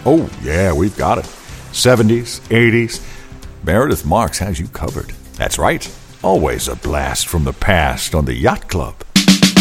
Oh, yeah, we've got it. 70s, 80s. Meredith Marks has you covered. That's right. Always a blast from the past on the Yacht Club.